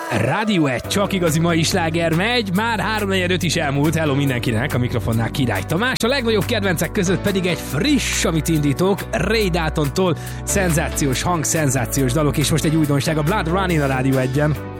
Rádió 1, csak igazi mai sláger megy, már 3:45 is elmúlt, hello mindenkinek, a mikrofonnál Király Tamás, a legnagyobb kedvencek között pedig egy friss, amit indítok, Ray Daltontól, szenzációs hang, szenzációs dalok, és most egy újdonság, a Blood Running a Rádió 1-en.